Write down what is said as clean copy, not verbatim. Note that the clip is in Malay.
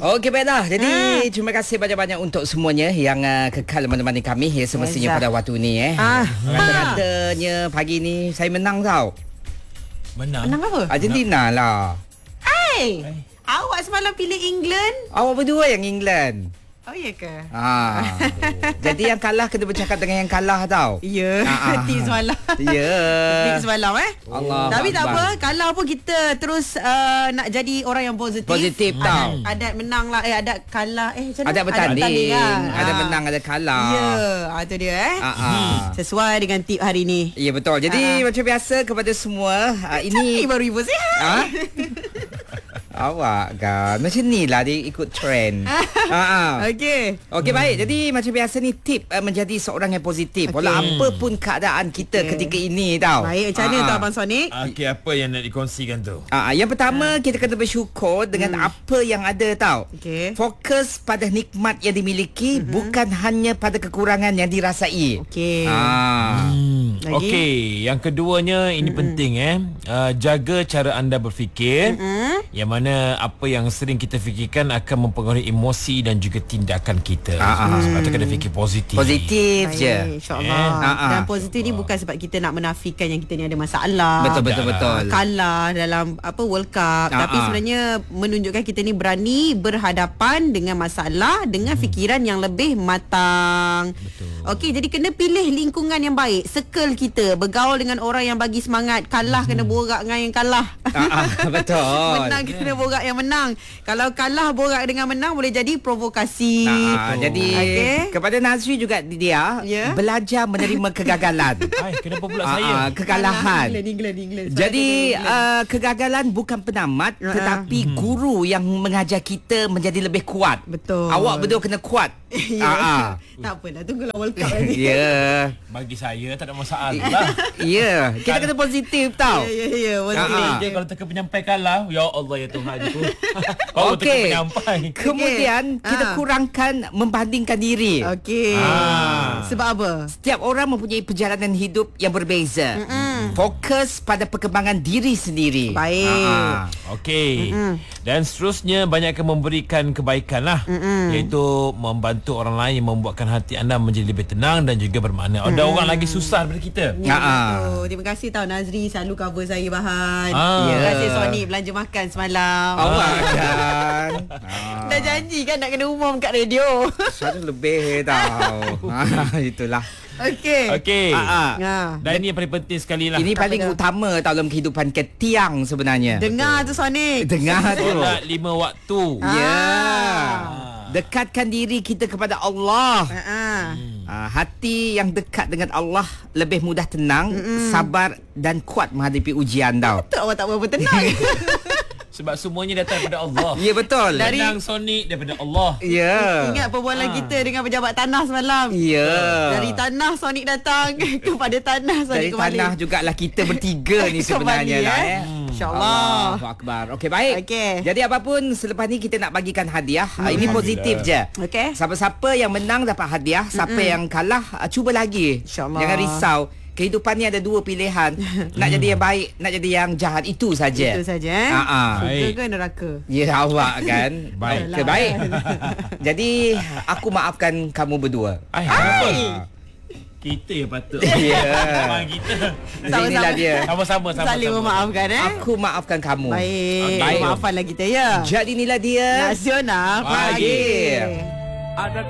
Okey, baiklah. Jadi terima kasih banyak-banyak untuk semuanya yang kekal menemani kami semestinya pada waktu ni. Rata-ratanya pagi ni saya menang tau. Menang apa? Argentina lah. Awak semalam pilih England? Awak berdua yang England. Oh, iya ke? Jadi yang kalah kena bercakap dengan yang kalah tau. Ya, tip semalam. Ya. Tip semalam Allah Tapi tak Akbar. apa, kalah pun kita terus nak jadi orang yang positif. Positif tau. Adat menang lah, adat kalah. Macam mana? Ada bertanding, kan? ada menang, ada kalah. Ya, itu dia sesuai dengan tip hari ni. Ya, betul. Jadi macam biasa kepada semua, ini baru ibu sihat. Awak kan macam ni lah dia ikut trend. Okey, baik. Jadi macam biasa ni tip menjadi seorang yang positif. Walau apa pun keadaan kita ketika ini tau. Baik, macam mana tu Abang Sonic? Okey, apa yang nak dikongsikan tu? Yang pertama kita kena bersyukur dengan apa yang ada tau. Fokus pada nikmat yang dimiliki, bukan hanya pada kekurangan yang dirasai. Okey, yang keduanya ini penting jaga cara anda berfikir. Yang mana apa yang sering kita fikirkan akan mempengaruhi emosi dan juga tindakan kita. Sebab tu kena fikir positif. Positif je, InsyaAllah. Dan positif ni bukan sebab kita nak menafikan yang kita ni ada masalah. Betul. Kalah dalam World Cup. Tapi sebenarnya menunjukkan kita ni berani berhadapan dengan masalah dengan fikiran yang lebih matang. Okey, jadi kena pilih lingkungan yang baik. Circle kita, bergaul dengan orang yang bagi semangat. Kalah kena borak dengan yang kalah. Betul. Menang kena borak yang menang. Kalau kalah borak dengan menang boleh jadi provokasi. Jadi kepada Nazri juga dia belajar menerima kegagalan. Kenapa pula saya? Kekalahan. England. Jadi kegagalan bukan penamat, tetapi guru yang mengajar kita menjadi lebih kuat. Betul. Awak berdua kena kuat. Tak apalah, tunggulah World Cup lagi. Bagi saya tak ada masalah. Kita kena positif tau. Ya, Dia kalau teka penyampai kalah, ya Allah ya Tuhanku. Okey. Penyampai. Kemudian kita kurangkan membandingkan diri. Okey. Sebab apa? Setiap orang mempunyai perjalanan hidup yang berbeza. Fokus pada perkembangan diri sendiri. Baik. Okey. Dan seterusnya banyakkan memberikan kebaikan lah. Iaitu membantu orang lain, membuatkan hati anda menjadi lebih tenang dan juga bermakna. Ada orang lagi susah daripada kita. Terima kasih tau Nazri selalu cover saya bahan. Terima kasih Sonic belanja makan semalam. Awak kan dah janji kan nak kena umum kat radio. satu lebih tau. Itulah. Okey. Dan ini yang paling penting sekali lah. Ini paling utama tau dalam kehidupan ketiang sebenarnya. Dengar tu Sonic. Dengar tu. Solat 5 waktu. Dekatkan diri kita kepada Allah. Hati yang dekat dengan Allah lebih mudah tenang, sabar dan kuat menghadapi ujian tau. Betul, awak tak berapa tenang. Sebab semuanya datang daripada Allah. Ya, betul. Menang Sonic daripada Allah. Ingat perbualan kita dengan pejabat tanah semalam. Dari tanah Sonic datang kepada tanah Sonic Dari kembali. tanah jugalah kita bertiga ni sebenarnya lah. InsyaAllah. Allahu Akbar. Okey, baik. Jadi apapun selepas ni kita nak bagikan hadiah. Ini positif je. Siapa-siapa yang menang dapat hadiah, siapa yang kalah cuba lagi. InsyaAllah. Jangan risau. Kehidupan ni ada dua pilihan. Nak jadi yang baik, nak jadi yang jahat. Itu saja. Surga ke neraka? Ya, awak kan. Baik. Baik. Jadi aku maafkan kamu berdua. Kenapa? Kita yang patut. Kita. Inilah dia. Sama-sama. Saling memaafkan Aku maafkan kamu. Baik. Maafanlah kita ya. Jadi inilah dia Nasional Pagi.